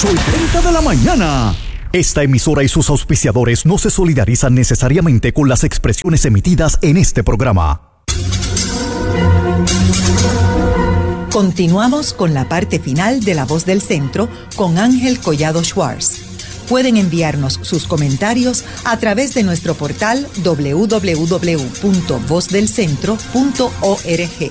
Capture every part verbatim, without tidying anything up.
ocho y treinta de la mañana. Esta emisora y sus auspiciadores no se solidarizan necesariamente con las expresiones emitidas en este programa. Continuamos con la parte final de La Voz del Centro con Ángel Collado Schwartz. Pueden enviarnos sus comentarios a través de nuestro portal doble u doble u doble u punto voz del centro punto org.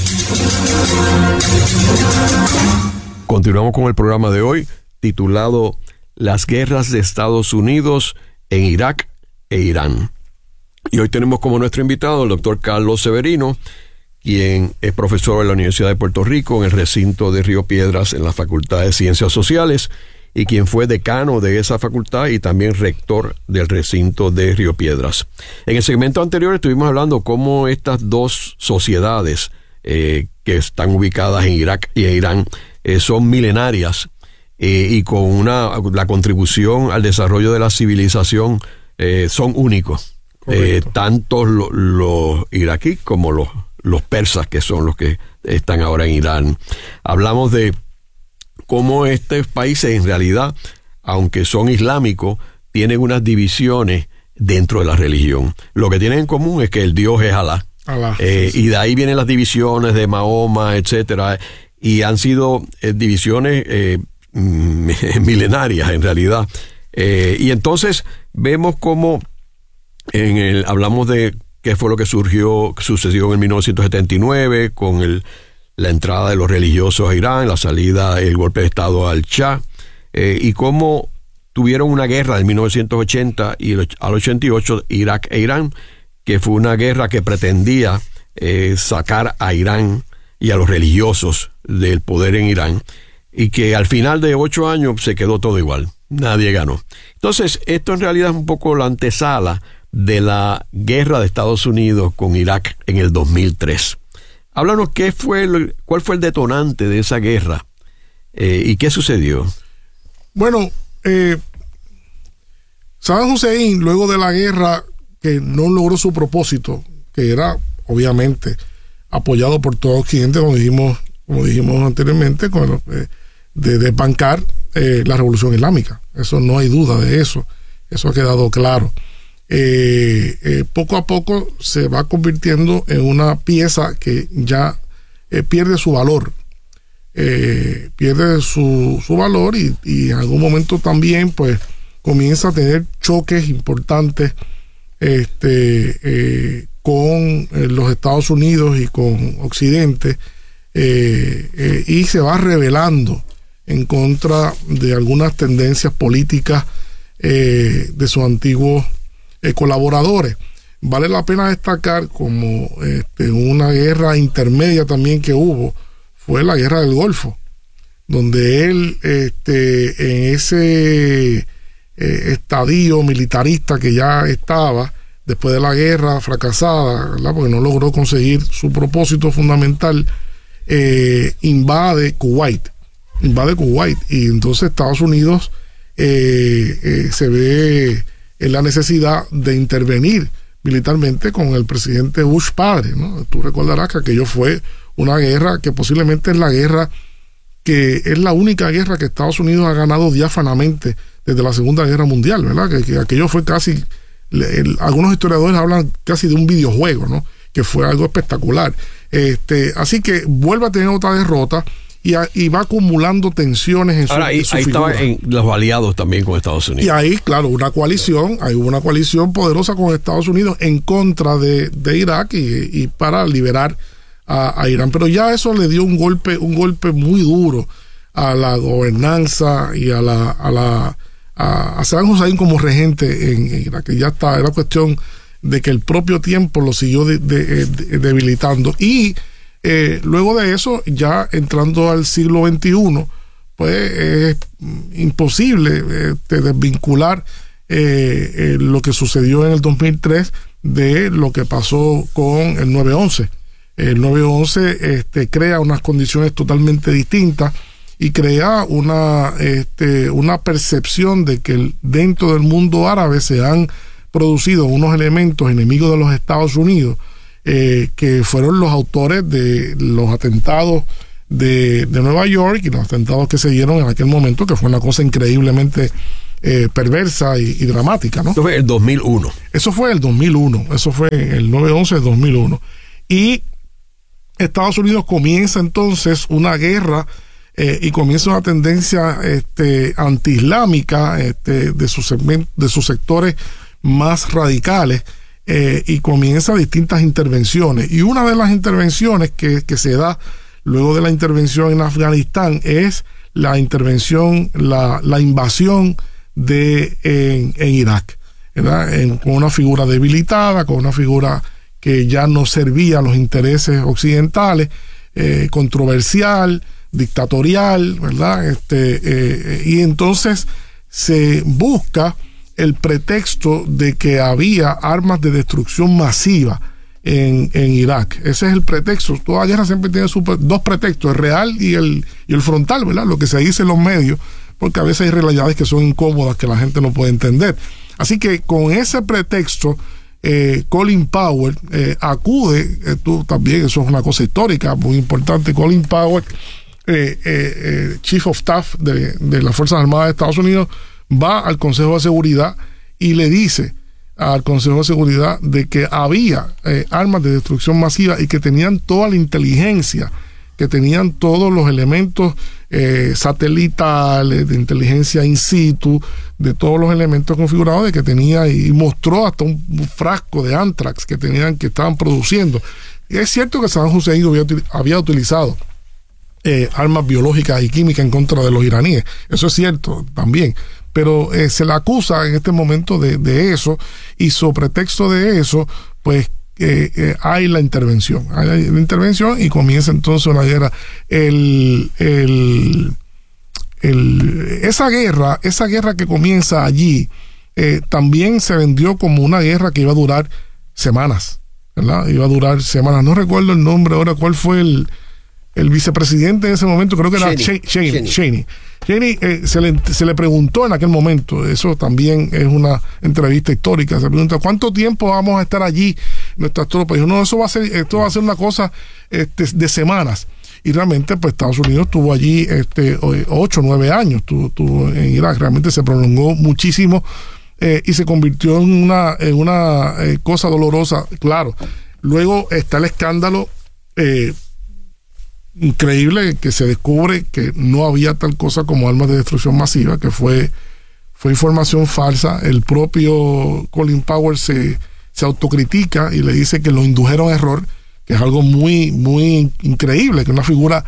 Continuamos con el programa de hoy titulado Las guerras de Estados Unidos en Irak e Irán. Y hoy tenemos como nuestro invitado el doctor Carlos Severino, quien es profesor de la Universidad de Puerto Rico en el recinto de Río Piedras en la Facultad de Ciencias Sociales y quien fue decano de esa facultad y también rector del recinto de Río Piedras. En el segmento anterior estuvimos hablando cómo estas dos sociedades eh, que están ubicadas en Irak y en Irán eh, son milenarias eh, y con una la contribución al desarrollo de la civilización eh, son únicos. Eh, tanto los lo iraquíes como los, los persas, que son los que están ahora en Irán. Hablamos de cómo estos países en realidad, aunque son islámicos, tienen unas divisiones dentro de la religión. Lo que tienen en común es que el Dios es Alá. Alá eh, sí, sí. Y de ahí vienen las divisiones de Mahoma, etcétera. Y han sido eh, divisiones eh, milenarias en realidad. Eh, y entonces vemos cómo en el, hablamos de qué fue lo que surgió, sucedió en mil novecientos setenta y nueve con el la entrada de los religiosos a Irán, la salida, el golpe de Estado al Shah, eh, y cómo tuvieron una guerra en mil novecientos ochenta y el, al ochenta y ocho, Irak e Irán, que fue una guerra que pretendía eh, sacar a Irán y a los religiosos del poder en Irán, y que al final de ocho años se quedó todo igual, nadie ganó. Entonces, esto en realidad es un poco la antesala de la guerra de Estados Unidos con Irak en el dos mil tres. Háblanos qué fue, el, cuál fue el detonante de esa guerra eh, y qué sucedió. Bueno, eh, Saddam Hussein, luego de la guerra, que no logró su propósito, que era obviamente apoyado por todo Occidente, como dijimos, como dijimos anteriormente, con, eh, de desbancar eh, la revolución islámica. Eso no hay duda de eso. Eso ha quedado claro. Eh, eh, poco a poco se va convirtiendo en una pieza que ya eh, pierde su valor, eh, pierde su, su valor y, y en algún momento también pues comienza a tener choques importantes este, eh, con eh, los Estados Unidos y con Occidente, eh, eh, y se va rebelando en contra de algunas tendencias políticas eh, de sus antiguos Eh, colaboradores. Vale la pena destacar como este, una guerra intermedia también que hubo, fue la guerra del Golfo, donde él este, en ese eh, estadio militarista que ya estaba después de la guerra fracasada, ¿verdad? Porque no logró conseguir su propósito fundamental, eh, invade Kuwait invade Kuwait y entonces Estados Unidos eh, eh, se ve en la necesidad de intervenir militarmente con el presidente Bush padre, ¿no? Tú recordarás que aquello fue una guerra que posiblemente es la guerra que es la única guerra que Estados Unidos ha ganado diáfanamente desde la Segunda Guerra Mundial, ¿verdad? Que, que aquello fue casi, el, algunos historiadores hablan casi de un videojuego, ¿no? Que fue algo espectacular. Este, así que vuelve a tener otra derrota y, a, y va acumulando tensiones en su, Ahora, ahí, en su ahí figura. estaban los aliados también con Estados Unidos. Y ahí, claro, una coalición, hay una coalición poderosa con Estados Unidos en contra de, de Irak y, y para liberar a, a Irán. Pero ya eso le dio un golpe, un golpe muy duro a la gobernanza y a la a la a, a Saddam Hussein como regente en, en Irak, que ya está, era cuestión de que el propio tiempo lo siguió de, de, de, debilitando. Y Eh, luego de eso, ya entrando al siglo veintiuno, pues es imposible eh, desvincular eh, eh, lo que sucedió en el dos mil tres de lo que pasó con el nueve once. El nueve once este, crea unas condiciones totalmente distintas y crea una, este, una percepción de que dentro del mundo árabe se han producido unos elementos enemigos de los Estados Unidos, Eh, que fueron los autores de los atentados de, de Nueva York y los atentados que se dieron en aquel momento, que fue una cosa increíblemente eh, perversa y, y dramática, ¿no? Eso fue el dos mil uno. Eso fue el dos mil uno, eso fue el nueve once de dos mil uno. Y Estados Unidos comienza entonces una guerra eh, y comienza una tendencia este, antiislámica este, de, sus segment- de sus sectores más radicales eh, y comienza distintas intervenciones. Y una de las intervenciones que, que se da luego de la intervención en Afganistán es la intervención, la, la invasión de en, en Irak, ¿verdad? En, con una figura debilitada, con una figura que ya no servía a los intereses occidentales, eh, controversial, dictatorial, ¿verdad? Este, eh, y entonces se busca el pretexto de que había armas de destrucción masiva en, en Irak. Ese es el pretexto. Toda guerra siempre tiene super, dos pretextos, el real y el, y el frontal, ¿verdad? Lo que se dice en los medios, porque a veces hay realidades que son incómodas, que la gente no puede entender. Así que con ese pretexto, Eh, Colin Powell eh, acude, eh, tú también, eso es una cosa histórica muy importante. Colin Powell, eh, eh, eh, Chief of Staff de, de las Fuerzas Armadas de Estados Unidos, va al Consejo de Seguridad y le dice al Consejo de Seguridad de que había eh, armas de destrucción masiva y que tenían toda la inteligencia, que tenían todos los elementos eh, satelitales, de inteligencia in situ, de todos los elementos configurados, de que tenía, y mostró hasta un, un frasco de Anthrax que tenían, que estaban produciendo. Y es cierto que Saddam Hussein había, había utilizado eh, armas biológicas y químicas en contra de los iraníes, eso es cierto también, pero eh, se le acusa en este momento de, de eso, y sobre pretexto de eso, pues Eh, eh, hay la intervención, hay la, la intervención y comienza entonces una guerra. El, el, el, esa guerra, esa guerra que comienza allí, eh, también se vendió como una guerra que iba a durar semanas, ¿verdad? Iba a durar semanas. No recuerdo el nombre ahora, cuál fue el, el vicepresidente en ese momento, creo que era Cheney. Cheney. Cheney. Cheney eh, se, le, se le preguntó en aquel momento, eso también es una entrevista histórica, se pregunta ¿cuánto tiempo vamos a estar allí nuestras tropas? Dijo, no, eso va a ser, esto va a ser una cosa este, de semanas. Y realmente pues Estados Unidos estuvo allí este, ocho, nueve años, estuvo, estuvo en Irak, realmente se prolongó muchísimo eh, y se convirtió en una, en una eh, cosa dolorosa, claro. Luego está el escándalo eh, increíble que se descubre que no había tal cosa como armas de destrucción masiva, que fue, fue información falsa. El propio Colin Powell se, se autocritica y le dice que lo indujeron a error, que es algo muy, muy increíble, que una figura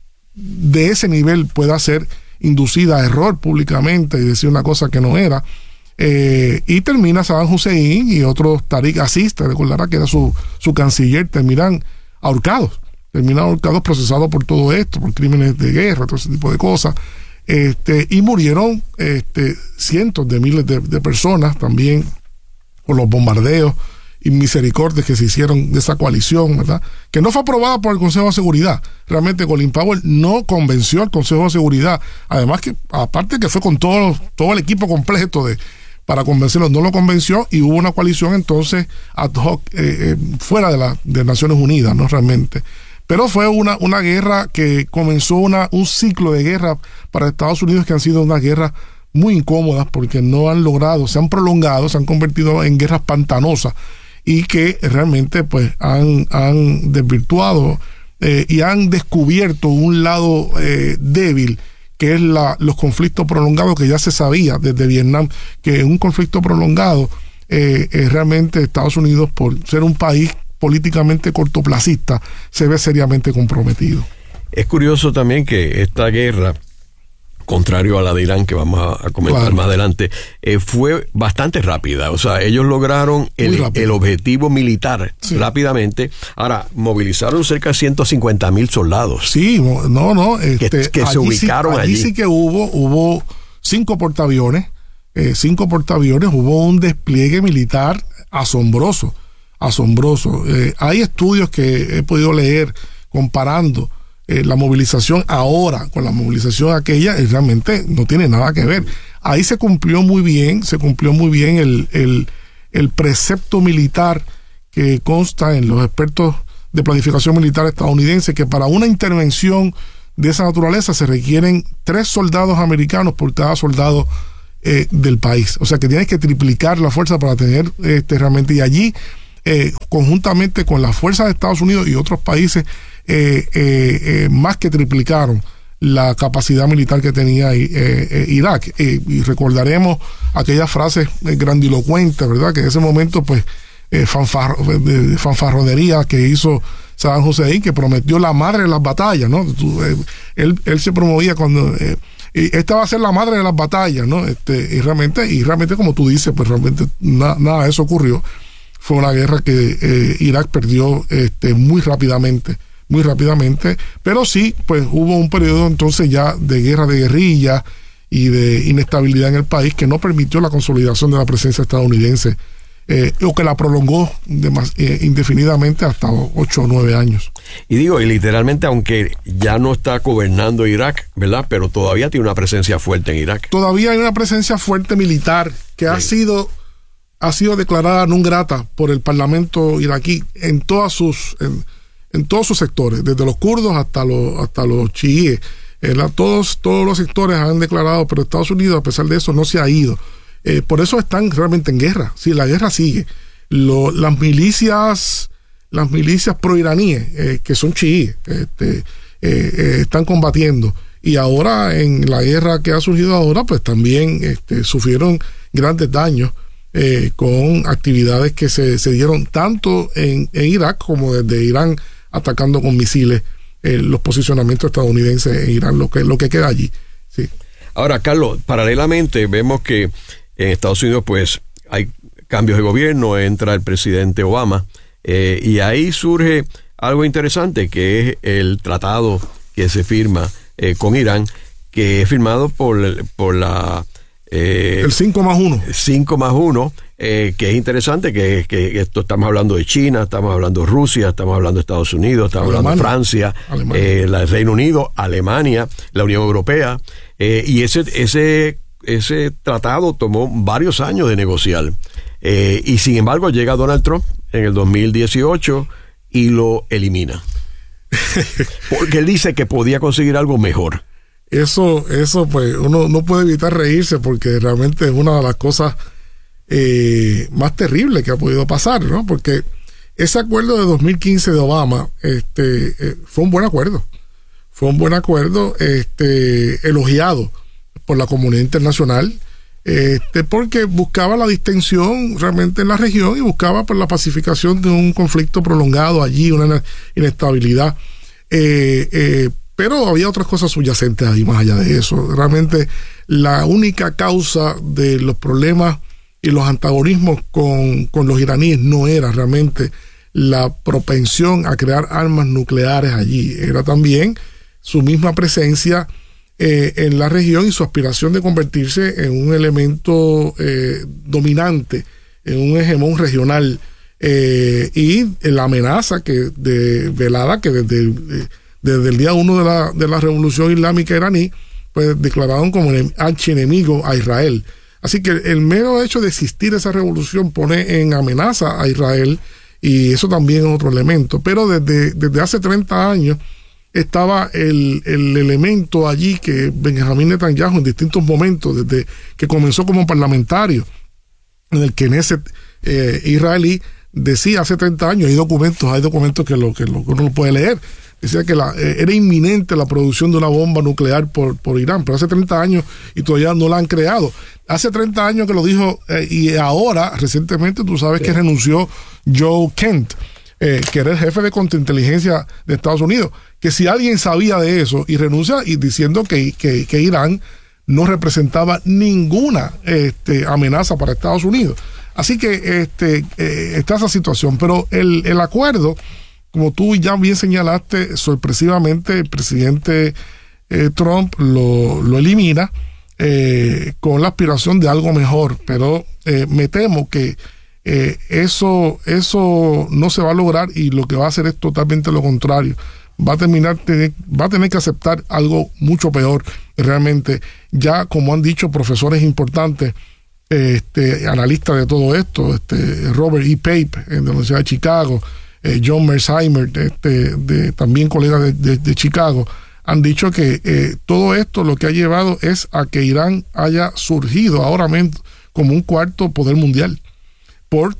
de ese nivel pueda ser inducida a error públicamente y decir una cosa que no era. Eh, y termina Saddam Hussein y otros, Tariq Aziz, te recordará que era su, su canciller, terminan ahorcados. terminaron ahorcados, procesados por todo esto, por crímenes de guerra, todo ese tipo de cosas, este, y murieron este, cientos de miles de, de personas también por los bombardeos y misericordias que se hicieron de esa coalición, ¿verdad? Que no fue aprobada por el Consejo de Seguridad. Realmente Colin Powell no convenció al Consejo de Seguridad, además que, aparte que fue con todo, todo el equipo completo de para convencerlo, no lo convenció y hubo una coalición entonces ad hoc eh, eh, fuera de la de Naciones Unidas, ¿no? Realmente. Pero fue una, una guerra que comenzó una, un ciclo de guerra para Estados Unidos que han sido unas guerras muy incómodas porque no han logrado, se han prolongado, se han convertido en guerras pantanosas y que realmente pues han, han desvirtuado eh, y han descubierto un lado eh, débil, que es la, los conflictos prolongados, que ya se sabía desde Vietnam, que en un conflicto prolongado eh, eh, realmente Estados Unidos, por ser un país políticamente cortoplacista, se ve seriamente comprometido. Es curioso también que esta guerra, contrario a la de Irán, que vamos a, a comentar claro. más adelante, eh, fue bastante rápida. O sea, ellos lograron el, el objetivo militar sí. rápidamente. Ahora, movilizaron cerca de ciento cincuenta mil soldados. Sí, no, no. Este, que que se ubicaron sí, allí. Allí sí que hubo, hubo cinco portaaviones, eh, cinco portaaviones, hubo un despliegue militar asombroso, asombroso. Eh, hay estudios que he podido leer comparando Eh, la movilización ahora con la movilización aquella, y realmente no tiene nada que ver. Ahí se cumplió muy bien, se cumplió muy bien el, el, el precepto militar que consta en los expertos de planificación militar estadounidense, que para una intervención de esa naturaleza se requieren tres soldados americanos por cada soldado eh, del país. O sea que tienes que triplicar la fuerza para tener este, realmente, y allí, eh, conjuntamente con las fuerzas de Estados Unidos y otros países, eh, eh, eh, más que triplicaron la capacidad militar que tenía eh, eh, Irak. Eh, y recordaremos aquellas frases eh, grandilocuentes, ¿verdad? Que en ese momento, pues, eh, fanfar, de, fanfarronería que hizo Saddam Hussein, que prometió la madre de las batallas, ¿no? Tú, eh, él, él se promovía cuando... Eh, esta va a ser la madre de las batallas, ¿no? Este, y realmente, y realmente, como tú dices, pues realmente na, nada de eso ocurrió. Fue una guerra que eh, Irak perdió este, muy rápidamente. muy rápidamente, pero sí, pues hubo un periodo entonces ya de guerra de guerrilla y de inestabilidad en el país que no permitió la consolidación de la presencia estadounidense, eh, o que la prolongó demas, eh, indefinidamente hasta ocho o nueve años. Y digo, y literalmente, aunque ya no está gobernando Irak, ¿verdad? Pero todavía tiene una presencia fuerte en Irak. Todavía hay una presencia fuerte militar que sí. ha sido ha sido declarada non grata por el Parlamento iraquí en todas sus... En, en todos sus sectores, desde los kurdos hasta los hasta los chiíes, eh, la, todos todos los sectores han declarado, pero Estados Unidos, a pesar de eso, no se ha ido. Eh, por eso están realmente en guerra. Sí, la guerra sigue. Lo, las milicias las milicias proiraníes, eh, que son chiíes, este, eh, eh, están combatiendo. Y ahora, en la guerra que ha surgido ahora, pues también este, sufrieron grandes daños eh, con actividades que se, se dieron tanto en, en Irak como desde Irán, atacando con misiles eh, los posicionamientos estadounidenses en Irán, lo que, lo que queda allí. Sí. Ahora, Carlos, paralelamente vemos que en Estados Unidos pues hay cambios de gobierno, entra el presidente Obama, eh, y ahí surge algo interesante, que es el tratado que se firma eh, con Irán, que es firmado por, por la... Eh, el cinco más uno. cinco más uno, eh, que es interesante, que, que esto estamos hablando de China, estamos hablando de Rusia, estamos hablando de Estados Unidos, estamos Alemania, hablando de Francia, eh, el Reino Unido, Alemania, la Unión Europea, eh, y ese, ese, ese tratado tomó varios años de negociar, eh, y sin embargo llega Donald Trump en el dos mil dieciocho y lo elimina, porque él dice que podía conseguir algo mejor. Eso, eso pues uno no puede evitar reírse, porque realmente es una de las cosas eh, más terribles que ha podido pasar, ¿no? Porque ese acuerdo de dos mil quince de Obama este, eh, fue un buen acuerdo. Fue un buen acuerdo este, elogiado por la comunidad internacional, este, porque buscaba la distensión realmente en la región y buscaba pues, la pacificación de un conflicto prolongado allí, una inestabilidad. Eh, eh, Pero había otras cosas subyacentes ahí más allá de eso. Realmente la única causa de los problemas y los antagonismos con, con los iraníes no era realmente la propensión a crear armas nucleares allí. Era también su misma presencia eh, en la región y su aspiración de convertirse en un elemento eh, dominante, en un hegemón regional. Eh, y la amenaza que de velada que desde... Eh, desde el día uno de la, de la revolución islámica iraní, pues declararon como archienemigo a Israel. Así que el mero hecho de existir esa revolución pone en amenaza a Israel, y eso también es otro elemento. Pero desde, desde hace treinta años estaba el, el elemento allí que Benjamín Netanyahu en distintos momentos, desde que comenzó como parlamentario, en el Knesset eh, israelí, decía hace treinta años, hay documentos, hay documentos que, lo, que, lo, que uno lo puede leer, decía que la, eh, era inminente la producción de una bomba nuclear por, por Irán, pero hace treinta años y todavía no la han creado. Hace treinta años que lo dijo, eh, y ahora, recientemente, tú sabes sí. que renunció Joe Kent, eh, que era el jefe de contrainteligencia de Estados Unidos, que si alguien sabía de eso y renuncia y diciendo que, que, que Irán no representaba ninguna este, amenaza para Estados Unidos. Así que este, eh, está esa situación, pero el, el acuerdo, como tú ya bien señalaste, sorpresivamente el presidente eh, Trump lo, lo elimina eh, con la aspiración de algo mejor, pero eh, me temo que eh, eso, eso no se va a lograr, y lo que va a hacer es totalmente lo contrario. Va a terminar, tener, va a tener que aceptar algo mucho peor, realmente. Ya, como han dicho profesores importantes, este, analistas de todo esto, este, Robert E. Pape, de la Universidad de Chicago, eh, John Mersheimer, este, de, también colega de, de, de Chicago, han dicho que eh, todo esto lo que ha llevado es a que Irán haya surgido ahora como un cuarto poder mundial, por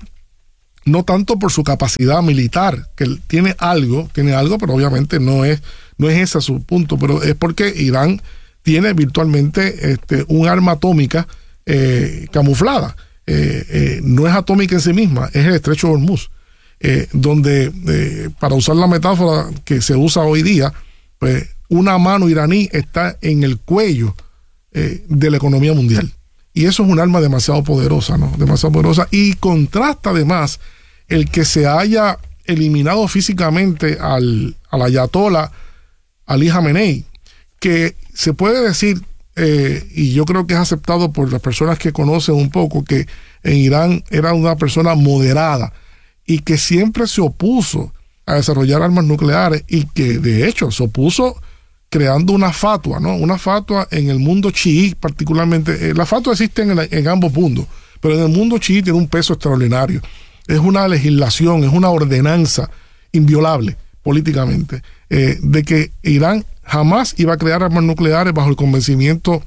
no tanto por su capacidad militar, que tiene algo, tiene algo, pero obviamente no es, no es ese su punto, pero es porque Irán tiene virtualmente este, un arma atómica eh, camuflada. Eh, eh, no es atómica en sí misma, es el estrecho de Hormuz, eh, donde, eh, para usar la metáfora que se usa hoy día, pues una mano iraní está en el cuello eh, de la economía mundial. Y eso es un arma demasiado poderosa, ¿no? Demasiado poderosa. Y contrasta además el que se haya eliminado físicamente al, al ayatollah Ali Khamenei, que se puede decir, eh, y yo creo que es aceptado por las personas que conocen un poco, que en Irán era una persona moderada y que siempre se opuso a desarrollar armas nucleares y que de hecho se opuso creando una fatua, ¿no? Una fatua en el mundo chií particularmente. Eh, la fatua existe en, el, en ambos mundos, pero en el mundo chií tiene un peso extraordinario. Es una legislación, es una ordenanza inviolable políticamente, eh, de que Irán jamás iba a crear armas nucleares bajo el convencimiento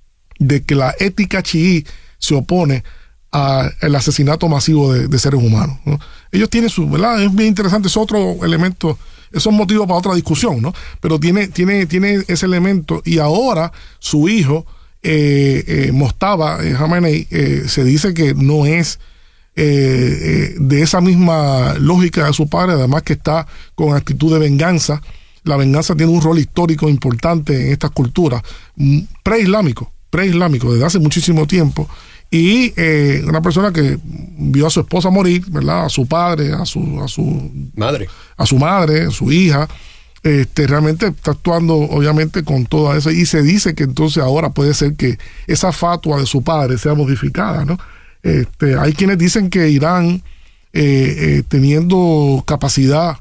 de que la ética chií se opone al asesinato masivo de, de seres humanos, ¿no? Ellos tienen su, ¿verdad? Es bien interesante, es otro elemento, es un motivo para otra discusión, ¿no? Pero tiene, tiene, tiene ese elemento, y ahora su hijo, eh, eh, Mojtaba eh, Khamenei, eh, se dice que no es eh, eh, de esa misma lógica de su padre, además que está con actitud de venganza. La venganza tiene un rol histórico importante en estas culturas, preislámico, preislámico, desde hace muchísimo tiempo. Y eh, una persona que vio a su esposa morir, ¿verdad? A su padre, a su, a su madre, a su madre, a su hija, este, realmente está actuando obviamente con todo eso. Y se dice que entonces ahora puede ser que esa fatua de su padre sea modificada, ¿no? Este, hay quienes dicen que Irán, eh, eh, teniendo capacidad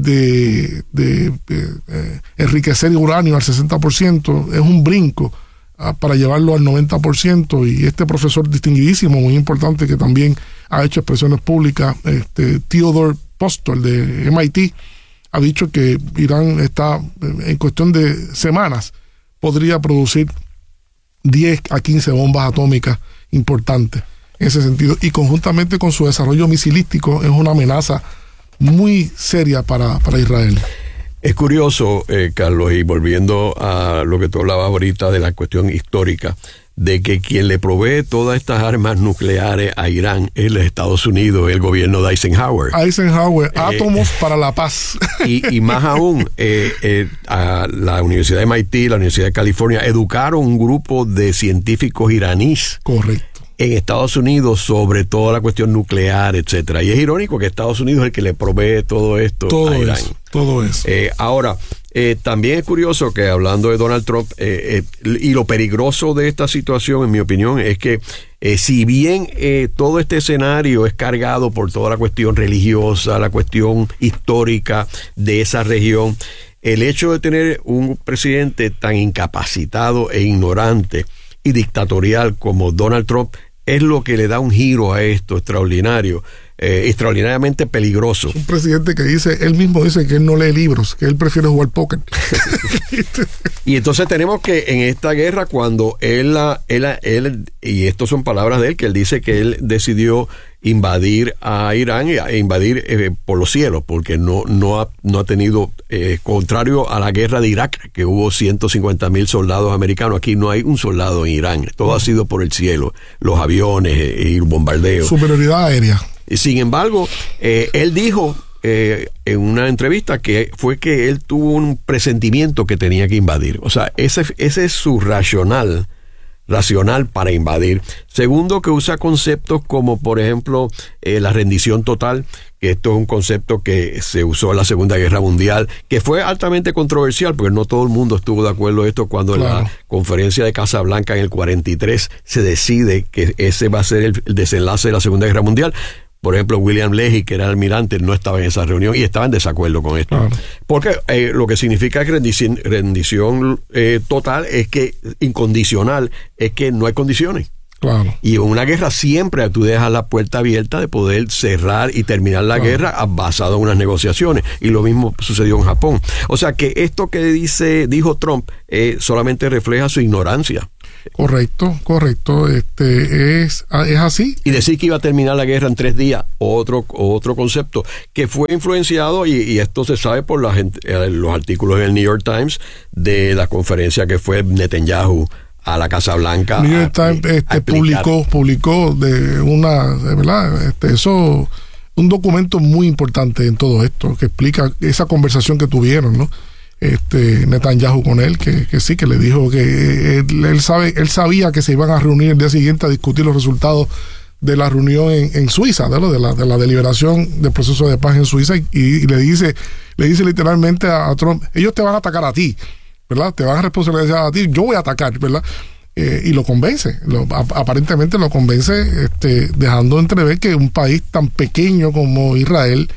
de, de eh, enriquecer uranio al sesenta por ciento, es un brinco para llevarlo al noventa por ciento, y este profesor distinguidísimo, muy importante, que también ha hecho expresiones públicas, este, Theodore Postol de M I T, ha dicho que Irán está, en cuestión de semanas, podría producir diez a quince bombas atómicas importantes en ese sentido, y conjuntamente con su desarrollo misilístico es una amenaza muy seria para, para Israel. Es curioso, eh, Carlos, y volviendo a lo que tú hablabas ahorita de la cuestión histórica, de que quien le provee todas estas armas nucleares a Irán es los Estados Unidos, el gobierno de Eisenhower. Eisenhower, eh, átomos para la paz. Y, y más aún, eh, eh, a la Universidad de M I T, la Universidad de California, educaron un grupo de científicos iraníes. Correcto. En Estados Unidos sobre toda la cuestión nuclear, etcétera. Y es irónico que Estados Unidos es el que le provee todo esto todo a Irán. Eso, todo eso. Eh, ahora, eh, también es curioso que hablando de Donald Trump, eh, eh, y lo peligroso de esta situación, en mi opinión, es que eh, si bien eh, todo este escenario es cargado por toda la cuestión religiosa, la cuestión histórica de esa región, el hecho de tener un presidente tan incapacitado e ignorante y dictatorial como Donald Trump es lo que le da un giro a esto extraordinario, eh, extraordinariamente peligroso. Un presidente que dice, él mismo dice que él no lee libros, que él prefiere jugar póker. Y entonces tenemos que en esta guerra, cuando él, él, él, y estas son palabras de él, que él dice que él decidió invadir a Irán e invadir eh, por los cielos, porque no, no, ha, no ha tenido, eh, contrario a la guerra de Irak, que hubo ciento cincuenta mil soldados americanos, aquí no hay un soldado en Irán, todo ha sido por el cielo, los aviones eh, y el bombardeo. Superioridad aérea. Sin embargo, eh, él dijo eh, en una entrevista que fue que él tuvo un presentimiento que tenía que invadir. O sea, ese, ese es su racional, racional para invadir. Segundo, que usa conceptos como, por ejemplo, eh, la rendición total, que esto es un concepto que se usó en la Segunda Guerra Mundial, que fue altamente controversial, porque no todo el mundo estuvo de acuerdo en esto cuando claro. en la conferencia de Casablanca en el cuarenta y tres se decide que ese va a ser el, el desenlace de la Segunda Guerra Mundial. Por ejemplo, William Leahy, que era el almirante, no estaba en esa reunión y estaba en desacuerdo con esto. Claro. Porque eh, lo que significa que rendición, rendición eh, total es que, incondicional, es que no hay condiciones. Claro. Y en una guerra siempre tú dejas la puerta abierta de poder cerrar y terminar la claro. guerra basado en unas negociaciones. Y lo mismo sucedió en Japón. O sea que esto que dice dijo Trump eh, solamente refleja su ignorancia. Correcto, correcto. Este es, es así. Y decir que iba a terminar la guerra en tres días, otro, otro concepto que fue influenciado, y, y esto se sabe por la gente, los artículos en el New York Times de la conferencia que fue Netanyahu a la Casa Blanca. New York Times este, publicó, publicó de una, de verdad, este, eso, un documento muy importante en todo esto, que explica esa conversación que tuvieron, ¿no? Este Netanyahu con él, que, que sí, que le dijo que él, él sabe, él sabía que se iban a reunir el día siguiente a discutir los resultados de la reunión en, en Suiza, ¿no? de la de la deliberación del proceso de paz en Suiza, y, y le dice, le dice literalmente a, a Trump, ellos te van a atacar a ti, ¿verdad? Te van a responsabilizar a ti, yo voy a atacar, ¿verdad? Eh, y lo convence, lo, a, aparentemente lo convence, este, dejando entrever que un país tan pequeño como Israel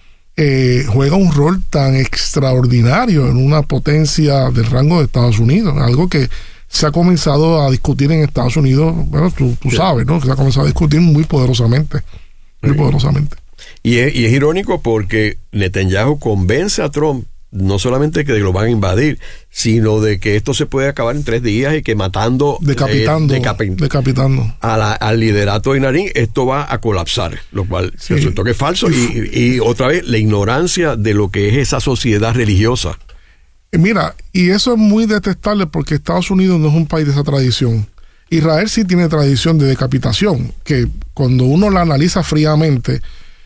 Eh, juega un rol tan extraordinario en una potencia del rango de Estados Unidos, algo que se ha comenzado a discutir en Estados Unidos, bueno, tú, tú sí. sabes, ¿no? Que se ha comenzado a discutir muy poderosamente, muy sí. poderosamente. Y es, y es irónico porque Netanyahu convence a Trump no solamente que lo van a invadir, sino de que esto se puede acabar en tres días y que matando, decapitando, eh, decapi- decapitando. A la, al liderato de Narín, esto va a colapsar, lo cual sí. resultó que es falso. Y, y otra vez, la ignorancia de lo que es esa sociedad religiosa. Mira, y eso es muy detestable porque Estados Unidos no es un país de esa tradición. Israel sí tiene tradición de decapitación, que cuando uno la analiza fríamente,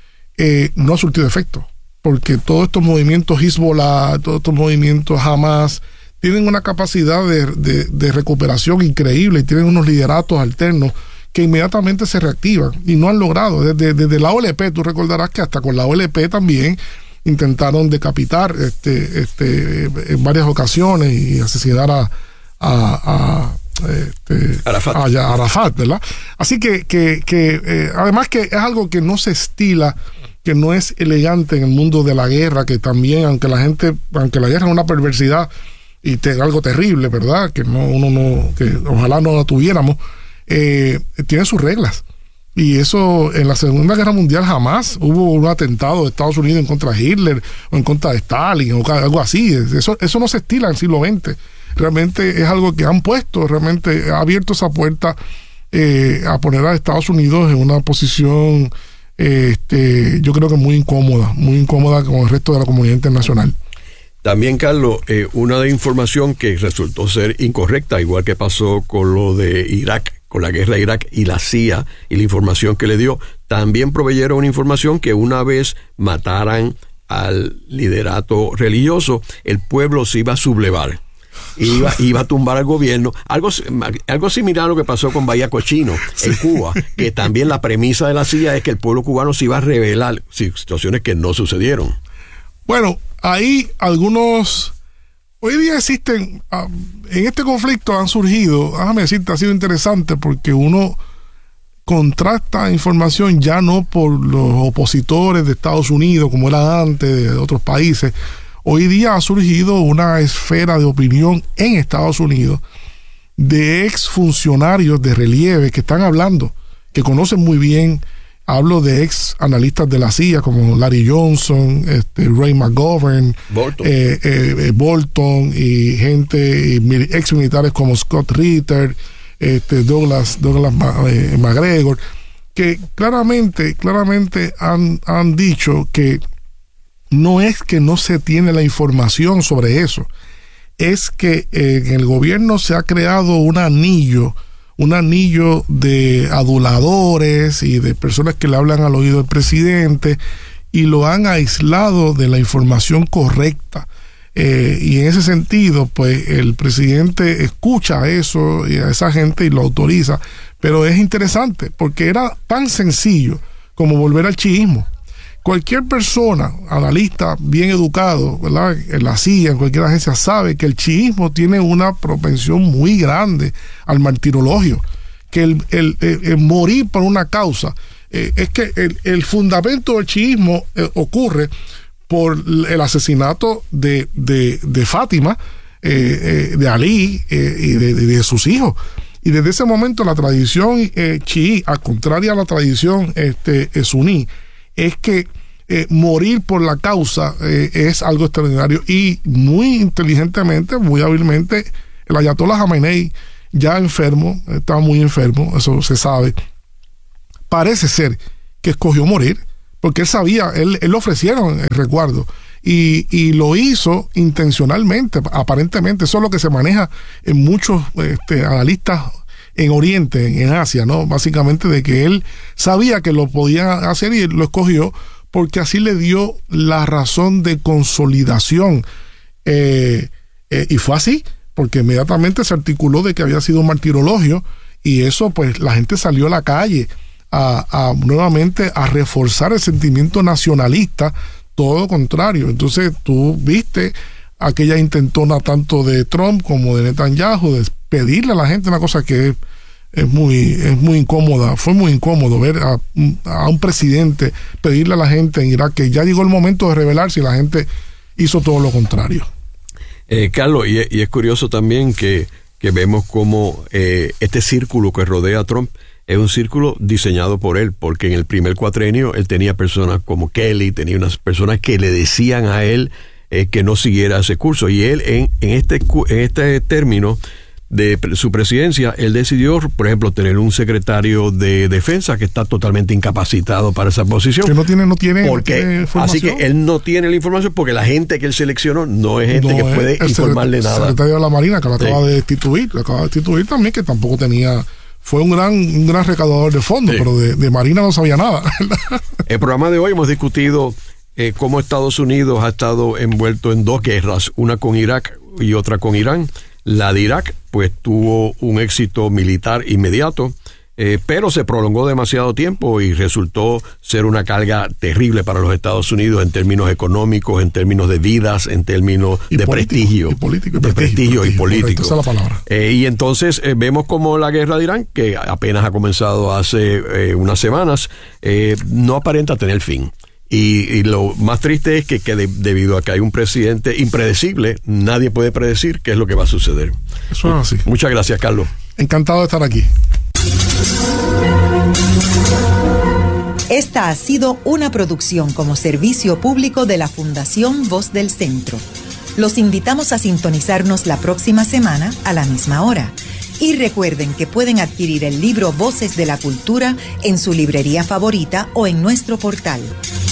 eh, no ha surtido efecto. Porque todos estos movimientos Hezbollah, todos estos movimientos Hamas, tienen una capacidad de, de, de recuperación increíble y tienen unos lideratos alternos que inmediatamente se reactivan y no han logrado. Desde, desde la O L P, tú recordarás que hasta con la O L P también intentaron decapitar este, este, en varias ocasiones y asesinar a, a, a Este, Arafat. A, a Arafat, ¿verdad? Así que, que, que eh, además que es algo que no se estila, que no es elegante en el mundo de la guerra, que también, aunque la gente, aunque la guerra es una perversidad y te, algo terrible, ¿verdad? Que no, uno no, que ojalá no la tuviéramos, eh, tiene sus reglas. Y eso, en la Segunda Guerra Mundial jamás hubo un atentado de Estados Unidos en contra de Hitler o en contra de Stalin o algo así. Eso, eso no se estila en el siglo veinte. Realmente es algo que han puesto, realmente ha abierto esa puerta eh, a poner a Estados Unidos en una posición Este, yo creo que muy incómoda, muy incómoda con el resto de la comunidad internacional. También, Carlos, eh, una de información que resultó ser incorrecta, igual que pasó con lo de Irak, con la guerra de Irak y la C I A y la información que le dio, también proveyeron una información que una vez mataran al liderato religioso, el pueblo se iba a sublevar. Iba, iba a tumbar al gobierno, algo, algo similar a lo que pasó con Bahía Cochino en Cuba, que también la premisa de la C I A es que el pueblo cubano se iba a rebelar, situaciones que no sucedieron. Bueno, ahí algunos, hoy día existen, en este conflicto han surgido, déjame decirte, ha sido interesante porque uno contrasta información ya no por los opositores de Estados Unidos como era antes, de otros países. Hoy día ha surgido una esfera de opinión en Estados Unidos de exfuncionarios de relieve que están hablando, que conocen muy bien, hablo de ex analistas de la C I A como Larry Johnson, este, Ray McGovern, Bolton, eh, eh, Bolton y gente, ex militares como Scott Ritter, este, Douglas, Douglas eh, McGregor, que claramente, claramente han, han dicho que no es que no se tiene la información sobre eso, es que en el gobierno se ha creado un anillo, un anillo de aduladores y de personas que le hablan al oído del presidente y lo han aislado de la información correcta. Eh, y en ese sentido, pues el presidente escucha eso y a esa gente y lo autoriza, pero es interesante porque era tan sencillo como volver al chiismo. Cualquier persona, analista bien educado, ¿verdad?, en la C I A, en cualquier agencia, sabe que el chiismo tiene una propensión muy grande al martirologio, que el, el, el, el morir por una causa, eh, es que el, el fundamento del chiismo eh, ocurre por el asesinato de, de, de Fátima, eh, eh, de Ali eh, y de, de, de sus hijos. Y desde ese momento la tradición eh, chií, al contrario a la tradición este, eh, suní, es que eh, morir por la causa eh, es algo extraordinario. Y muy inteligentemente, muy hábilmente, el ayatollah Jamenei, ya enfermo, estaba muy enfermo, eso se sabe, parece ser que escogió morir, porque él sabía, él, él le ofrecieron el resguardo. Y, y lo hizo intencionalmente, aparentemente. Eso es lo que se maneja en muchos este, analistas en Oriente, en Asia, ¿no? Básicamente de que él sabía que lo podía hacer y lo escogió porque así le dio la razón de consolidación. Eh, eh, y fue así, porque inmediatamente se articuló de que había sido un martirologio y eso, pues, la gente salió a la calle a, a nuevamente a reforzar el sentimiento nacionalista. Todo lo contrario. Entonces tú viste aquella intentona tanto de Trump como de Netanyahu de pedirle a la gente una cosa que es, es muy es muy incómoda. Fue muy incómodo ver a, a un presidente pedirle a la gente en Irak que ya llegó el momento de rebelarse y la gente hizo todo lo contrario. Eh, Carlos, y, y es curioso también que, que vemos cómo eh, este círculo que rodea a Trump es un círculo diseñado por él, porque en el primer cuatrenio él tenía personas como Kelly, tenía unas personas que le decían a él eh, que no siguiera ese curso. Y él, en, en, este, en este término de su presidencia, él decidió, por ejemplo, tener un secretario de defensa que está totalmente incapacitado para esa posición. Que no tiene, no tiene, porque, no tiene información. Así que él no tiene la información porque la gente que él seleccionó no es gente no que es puede informarle el nada. El secretario de la Marina, que lo acaba sí. de destituir, lo acaba de destituir también, que tampoco tenía... Fue un gran, un gran recaudador de fondos, sí. pero de, de Marina no sabía nada. El programa de hoy hemos discutido eh, cómo Estados Unidos ha estado envuelto en dos guerras, una con Irak y otra con Irán. La de Irak, pues, tuvo un éxito militar inmediato, eh, pero se prolongó demasiado tiempo y resultó ser una carga terrible para los Estados Unidos en términos económicos, en términos de vidas, en términos y de político, prestigio. Y político, y de prestigio, prestigio, prestigio y político. Correcto, esa es la palabra. Eh, y entonces eh, vemos como la guerra de Irán, que apenas ha comenzado hace eh, unas semanas, eh, no aparenta tener fin. Y, y lo más triste es que, que de, debido a que hay un presidente impredecible, nadie puede predecir qué es lo que va a suceder. Eso es así. Muchas gracias, Carlos. Encantado de estar aquí. Esta ha sido una producción como servicio público de la Fundación Voz del Centro. Los invitamos a sintonizarnos la próxima semana a la misma hora. Y recuerden que pueden adquirir el libro Voces de la Cultura en su librería favorita o en nuestro portal.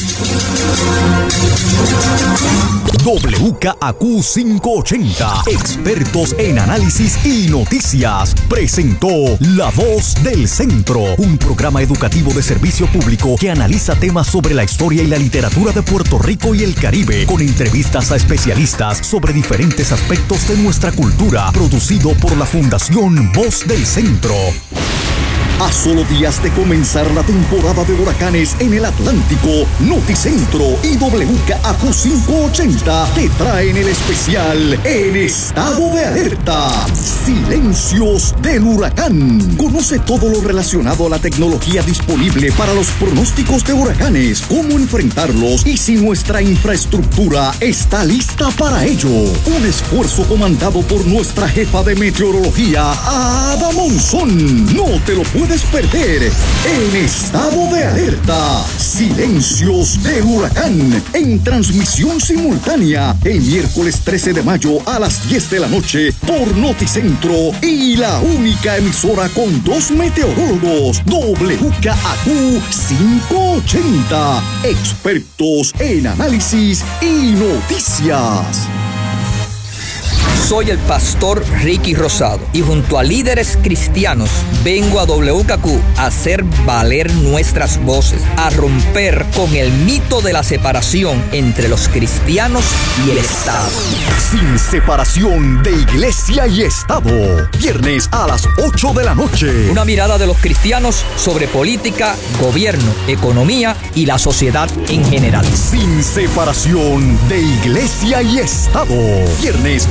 W K A Q quinientos ochenta, expertos en análisis y noticias, presentó La Voz del Centro, un programa educativo de servicio público que analiza temas sobre la historia y la literatura de Puerto Rico y el Caribe, con entrevistas a especialistas sobre diferentes aspectos de nuestra cultura, producido por la Fundación Voz del Centro. A solo días de comenzar la temporada de huracanes en el Atlántico, Noticentro y W K A Q quinientos ochenta te traen el especial En Estado de Alerta. Silencios del huracán. Conoce todo lo relacionado a la tecnología disponible para los pronósticos de huracanes, cómo enfrentarlos y si nuestra infraestructura está lista para ello. Un esfuerzo comandado por nuestra jefa de meteorología, Ada Monzón. No te lo puedes perder. En Estado de Alerta. Silencios de huracán. En transmisión simultánea el miércoles trece de mayo a las diez de la noche por Noticentro y la única emisora con dos meteorólogos, W K A Q quinientos ochenta. Expertos en análisis y noticias. Soy el pastor Ricky Rosado y junto a líderes cristianos vengo a W K Q a hacer valer nuestras voces, a romper con el mito de la separación entre los cristianos y el Estado. Sin separación de iglesia y Estado. Viernes a las ocho de la noche. Una mirada de los cristianos sobre política, gobierno, economía y la sociedad en general. Sin separación de iglesia y Estado. Viernes a las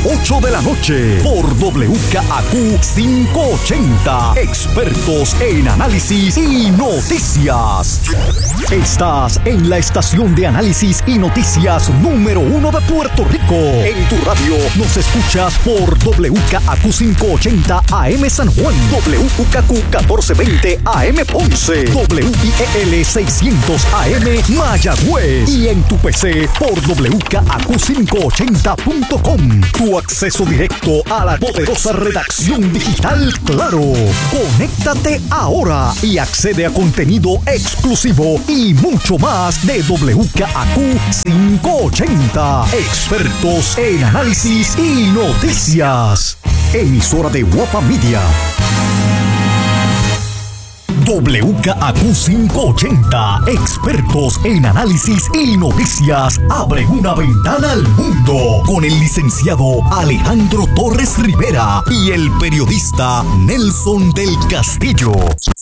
ocho de la noche por W K A Q quinientos ochenta. Expertos en análisis y noticias. Estás en la estación de análisis y noticias número uno de Puerto Rico. En tu radio nos escuchas por W K A Q quinientos ochenta A M San Juan, W K Q catorce veinte A M Ponce, W I E L seiscientos A M Mayagüez y en tu P C por W K A Q quinientos ochenta punto com. Tu acceso directo a la poderosa redacción digital Claro. Conéctate ahora y accede a contenido exclusivo y mucho más de W K A Q quinientos ochenta. Expertos en análisis y noticias. Emisora de Guapa Media. W K A Q quinientos ochenta, expertos en análisis y noticias, abren una ventana al mundo con el licenciado Alejandro Torres Rivera y el periodista Nelson del Castillo.